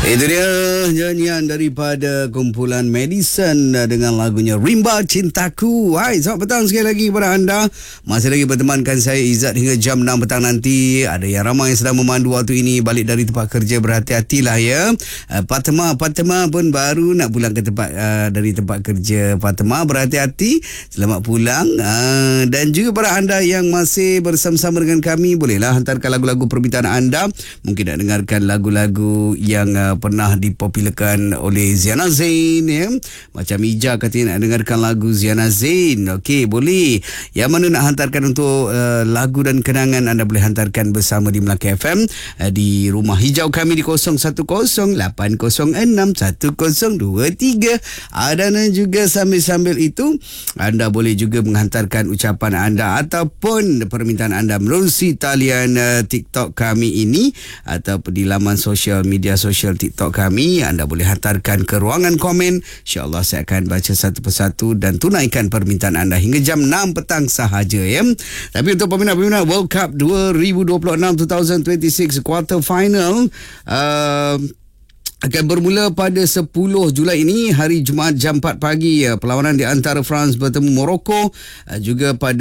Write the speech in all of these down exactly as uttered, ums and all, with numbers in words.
Itu dia nyanyian daripada kumpulan Madison dengan lagunya Rimba Cintaku. Hai, selamat petang sekali lagi kepada anda. Masih lagi bertemankan saya Izzat hingga jam enam petang nanti. Ada yang ramai yang sedang memandu waktu ini balik dari tempat kerja, berhati-hatilah ya. Uh, Fatema, Fatema pun baru nak pulang ke tempat uh, dari tempat kerja. Fatema, berhati-hati, selamat pulang. Uh, dan juga para anda yang masih bersama-sama dengan kami, bolehlah hantarkan lagu-lagu permintaan anda. Mungkin nak dengarkan lagu-lagu yang uh, pernah dipopularkan oleh Ziana Zain ya. Macam Ija katanya nak dengarkan lagu Ziana Zain. Okey, boleh. Yang mana nak hantarkan untuk uh, lagu dan kenangan, anda boleh hantarkan bersama di Melaka F M uh, di rumah hijau kami di kosong satu kosong lapan kosong enam satu kosong dua tiga. Dan juga sambil-sambil itu anda boleh juga menghantarkan ucapan anda ataupun permintaan anda melalui talian uh, TikTok kami ini ataupun di laman sosial media sosial TikTok kami. Anda boleh hantarkan ke ruangan komen. InsyaAllah saya akan baca satu persatu dan tunaikan permintaan anda hingga jam enam petang sahaja ya. Tapi untuk peminat-peminat World Cup dua ribu dua puluh enam dua ribu dua puluh enam quarter final uh, akan bermula pada sepuluh Julai ini, hari Jumaat jam empat pagi. Perlawanan di antara France bertemu Morocco. Juga pada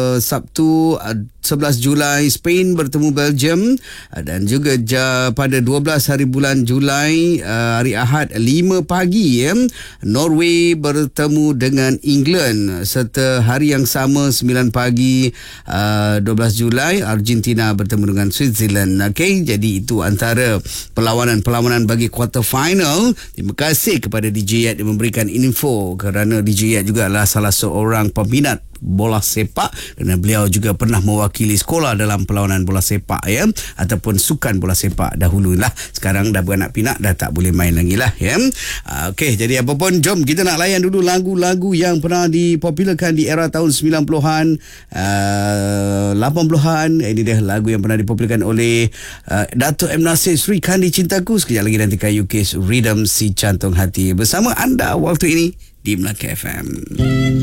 Sabtu sebelas Julai Spain bertemu Belgium. Dan juga pada dua belas hari bulan Julai, hari Ahad lima pagi, Norway bertemu dengan England. Serta hari yang sama sembilan pagi dua belas Julai Argentina bertemu dengan Switzerland. Okay, jadi itu antara perlawanan-perlawanan bagi quarter final. Terima kasih kepada D J Yat yang memberikan info, kerana D J Yat juga adalah salah seorang peminat bola sepak kerana beliau juga pernah mewakili sekolah dalam perlawanan bola sepak ya, ataupun sukan bola sepak dahulu lah. Sekarang dah beranak pinak, dah tak boleh main lagi lah ya. Okey, jadi apa pun, jom kita nak layan dulu lagu-lagu yang pernah dipopularkan di era tahun sembilan puluhan, uh, lapan puluhan. Ini dia lagu yang pernah dipopularkan oleh uh, Dato' M. Nasir, Sri Kandi Cintaku. Sekejap lagi nanti Kayu Kes Rhythm Si Cantung Hati bersama anda waktu ini di Melaka F M.